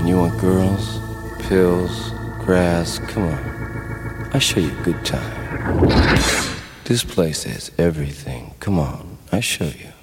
You want girls, pills, grass, come on. I'll show you a good time. This place has everything. Come on, I'll show you.